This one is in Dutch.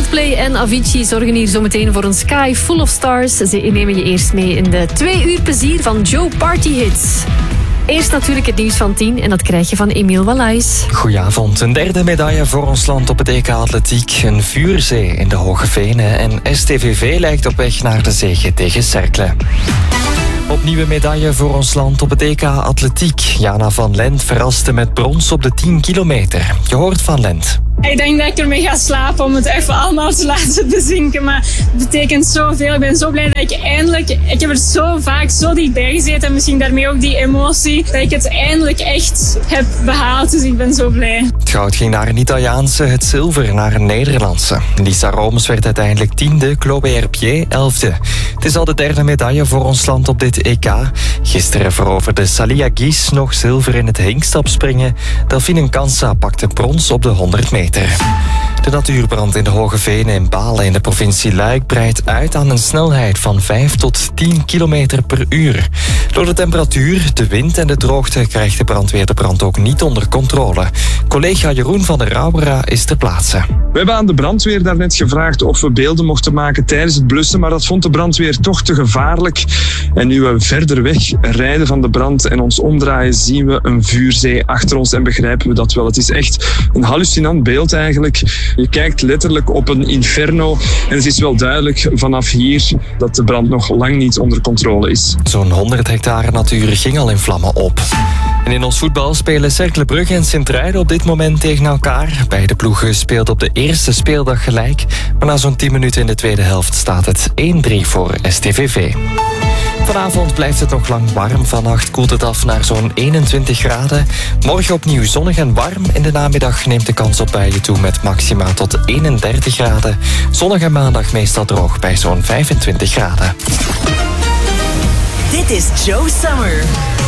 Coldplay en Avicii zorgen hier zometeen voor een sky full of stars. Ze nemen je eerst mee in de 2 uur plezier van Joe Party Hits. Eerst natuurlijk het nieuws van 10 en dat krijg je van Emiel Wallays. Goedenavond. Een derde medaille voor ons land op het EK Atletiek. Een vuurzee in de Hoge Venen. En STVV lijkt op weg naar de zege tegen Cercle. Opnieuwe medaille voor ons land op het EK Atletiek. Jana van Lent verraste met brons op de 10 kilometer. Je hoort Van Lent. Ik denk dat ik ermee ga slapen om het even allemaal te laten bezinken. Maar het betekent zoveel. Ik ben zo blij dat ik eindelijk... Ik heb er zo vaak zo dichtbij gezeten. En misschien daarmee ook die emotie. Dat ik het eindelijk echt heb behaald. Dus ik ben zo blij. Het goud ging naar een Italiaanse, het zilver naar een Nederlandse. Lisa Romes werd uiteindelijk 10e, Chloé Herpier 11e. Het is al de derde medaille voor ons land op dit EK. Gisteren veroverde Salia Gies nog zilver in het hinkstapspringen. Delphine Nkansa pakte brons op de 100 meter. De natuurbrand in de Hoge Venen in Balen in de provincie Luik breidt uit aan een snelheid van 5 tot 10 kilometer per uur. Door de temperatuur, de wind en de droogte krijgt de brandweer de brand ook niet onder controle. Collega Jeroen van der Rauwera is ter plaatse. We hebben aan de brandweer daarnet gevraagd of we beelden mochten maken tijdens het blussen, maar dat vond de brandweer toch te gevaarlijk. En nu we verder weg rijden van de brand en ons omdraaien, zien we een vuurzee achter ons en begrijpen we dat wel. Het is echt een hallucinant beeld eigenlijk. Je kijkt letterlijk op een inferno en het is wel duidelijk vanaf hier dat de brand nog lang niet onder controle is. Zo'n 100 hectare natuur ging al in vlammen op. En in ons voetbal spelen Cercle Brugge en Sint-Truiden op dit moment tegen elkaar. Beide ploegen speelden op de eerste speeldag gelijk. Maar na zo'n 10 minuten in de tweede helft staat het 1-3 voor STVV. Vanavond blijft het nog lang warm. Vannacht koelt het af naar zo'n 21 graden. Morgen opnieuw zonnig en warm. In de namiddag neemt de kans op buien toe met maxima tot 31 graden. Zondag en maandag meestal droog bij zo'n 25 graden. Dit is Joe Summer.